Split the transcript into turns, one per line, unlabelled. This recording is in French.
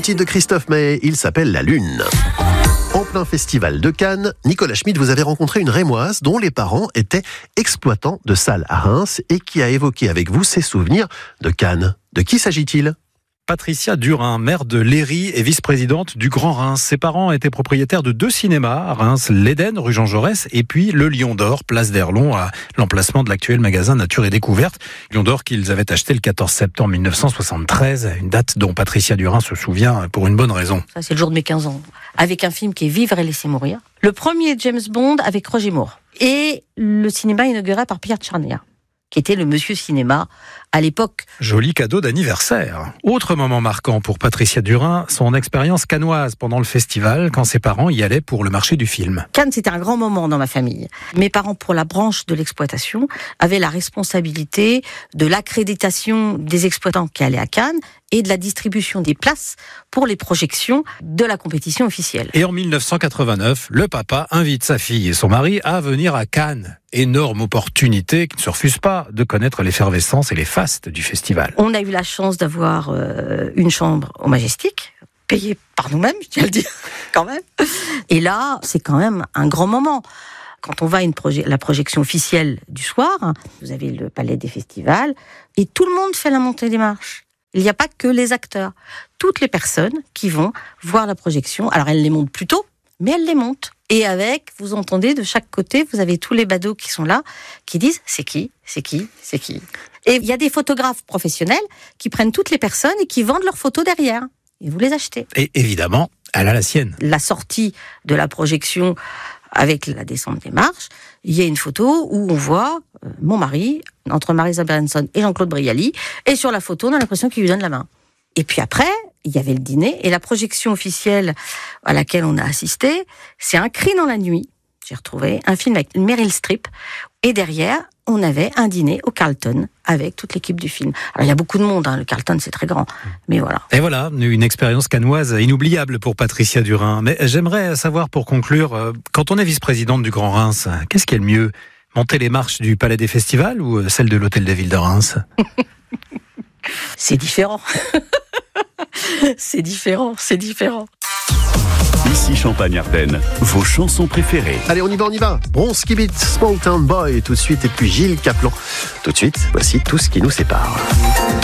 titre de Christophe Maé, il s'appelle La Lune. En plein festival de Cannes, Nicolas Schmitt, vous avez rencontré une Rémoise dont les parents étaient exploitants de salles à Reims et qui a évoqué avec vous ses souvenirs de Cannes. De qui s'agit-il ?
Patricia Durin, maire de Léry et vice-présidente du Grand Reims. Ses parents étaient propriétaires de 2 cinémas à Reims, l'Éden, rue Jean Jaurès, et puis le Lion d'Or, place d'Erlon, à l'emplacement de l'actuel magasin Nature et Découverte. Lion d'Or qu'ils avaient acheté le 14 septembre 1973, une date dont Patricia Durin se souvient pour une bonne raison.
Ça, c'est le jour de mes 15 ans, avec un film qui est Vivre et laisser mourir. Le premier James Bond avec Roger Moore. Et le cinéma inauguré par Pierre Tchernia, qui était le monsieur cinéma à l'époque.
Joli cadeau d'anniversaire. Autre moment marquant pour Patricia Durin, son expérience cannoise pendant le festival, quand ses parents y allaient pour le marché du film.
Cannes, c'était un grand moment dans ma famille. Mes parents, pour la branche de l'exploitation, avaient la responsabilité de l'accréditation des exploitants qui allaient à Cannes et de la distribution des places pour les projections de la compétition officielle.
Et en 1989, le papa invite sa fille et son mari à venir à Cannes. Énorme opportunité qui ne se refuse pas de connaître l'effervescence et les fastes du festival.
On a eu la chance d'avoir une chambre au Majestic, payée par nous-mêmes, je tiens à le dire, quand même. Et là, c'est quand même un grand moment. Quand on va à la projection officielle du soir, vous avez le palais des festivals, et tout le monde fait la montée des marches. Il n'y a pas que les acteurs. Toutes les personnes qui vont voir la projection, alors elles les montent plus tôt, mais elles les montent. Et avec, vous entendez de chaque côté, vous avez tous les badauds qui sont là, qui disent « c'est qui, c'est qui, c'est qui ». Et il y a des photographes professionnels qui prennent toutes les personnes et qui vendent leurs photos derrière. Et vous les achetez.
Et évidemment, elle a la sienne.
La sortie de la projection avec la descente des marches, il y a une photo où on voit mon mari, entre Marisa Berenson et Jean-Claude Brialy, et sur la photo, on a l'impression qu'il lui donne la main. Et puis après, il y avait le dîner, et la projection officielle à laquelle on a assisté, c'est Un cri dans la nuit. J'ai retrouvé un film avec Meryl Streep, et derrière, on avait un dîner au Carlton avec toute l'équipe du film. Alors il y a beaucoup de monde, le Carlton c'est très grand, mais voilà.
Et voilà, une expérience cannoise inoubliable pour Patricia Durin. Mais j'aimerais savoir pour conclure, quand on est vice-présidente du Grand Reims, qu'est-ce qui est le mieux ? Monter les marches du Palais des Festivals ou celle de l'Hôtel de Ville de Reims ?
C'est différent. C'est différent.
Ici Champagne-Ardenne, vos chansons préférées.
Allez, on y va. Bronski Beat, Small Town Boy tout de suite, et puis Gilles Caplan. Tout de suite, voici Tout ce qui nous sépare.